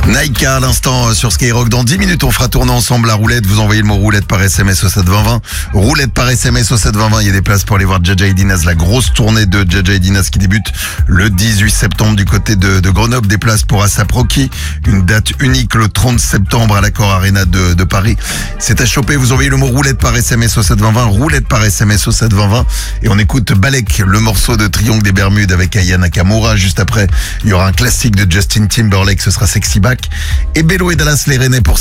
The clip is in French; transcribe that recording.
Naïka à l'instant sur Skyrock. Dans 10 minutes, on fera tourner ensemble la roulette. Vous envoyez le mot roulette par SMS au 72020. Roulette par SMS au 72020. Il y a des places pour aller voir Jaja et Dinaz, la grosse tournée de Jaja et Dinaz qui débute le 18 septembre du côté de Grenoble. Des places pour ASAP Rocky. Une date unique le 30 septembre à l'Accor Arena de Paris. C'est à choper. Vous envoyez le mot roulette par SMS au 72020. Roulette par SMS au 72020. Et on écoute Balek, le morceau de Triangle des Bermudes avec Aya Nakamura. Juste après, il y aura un classique de Justin Timberlake. Ce sera Sexy Back. Et Bello et Dallas les Rennais pour